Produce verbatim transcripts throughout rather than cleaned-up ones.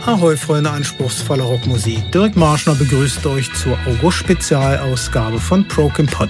Ahoi, Freunde anspruchsvoller Rockmusik. Dirk Marschner begrüßt euch zur August-Spezialausgabe von Broken Pot.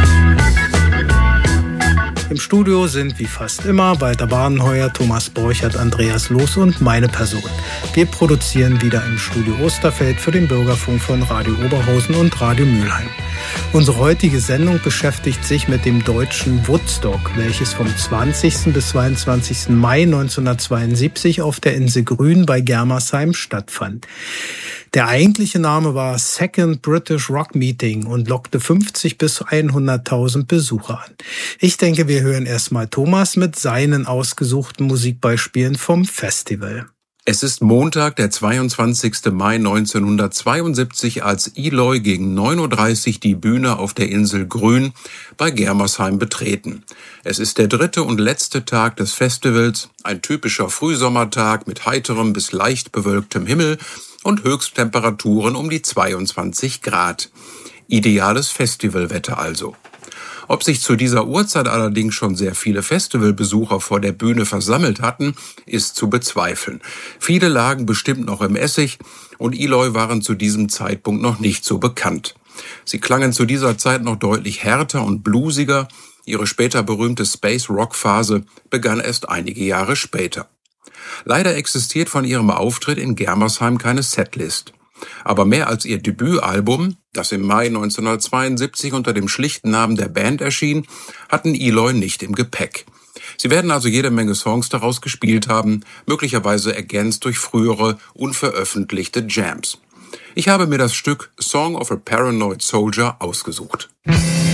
Im Studio sind wie fast immer Walter Badenheuer, Thomas Borchert, Andreas Loos und meine Person. Wir produzieren wieder im Studio Osterfeld für den Bürgerfunk von Radio Oberhausen und Radio Mülheim. Unsere heutige Sendung beschäftigt sich mit dem deutschen Woodstock, welches vom zwanzigsten bis zweiundzwanzigsten Mai neunzehnhundertzweiundsiebzig auf der Insel Grün bei Germersheim stattfand. Der eigentliche Name war Second British Rock Meeting und lockte fünfzig bis hunderttausend Besucher an. Ich denke, wir hören erstmal Thomas mit seinen ausgesuchten Musikbeispielen vom Festival. Es ist Montag, der zweiundzwanzigsten Mai neunzehnhundertzweiundsiebzig, als Eloy gegen neun Uhr dreißig die Bühne auf der Insel Grün bei Germersheim betreten. Es ist der dritte und letzte Tag des Festivals, ein typischer Frühsommertag mit heiterem bis leicht bewölktem Himmel und Höchsttemperaturen um die zweiundzwanzig Grad. Ideales Festivalwetter also. Ob sich zu dieser Uhrzeit allerdings schon sehr viele Festivalbesucher vor der Bühne versammelt hatten, ist zu bezweifeln. Viele lagen bestimmt noch im Essig und Eloy waren zu diesem Zeitpunkt noch nicht so bekannt. Sie klangen zu dieser Zeit noch deutlich härter und bluesiger. Ihre später berühmte Space-Rock-Phase begann erst einige Jahre später. Leider existiert von ihrem Auftritt in Germersheim keine Setlist. Aber mehr als ihr Debütalbum, das im Mai neunzehnhundertzweiundsiebzig unter dem schlichten Namen der Band erschien, hatten Eloy nicht im Gepäck. Sie werden also jede Menge Songs daraus gespielt haben, möglicherweise ergänzt durch frühere, unveröffentlichte Jams. Ich habe mir das Stück Song of a Paranoid Soldier ausgesucht.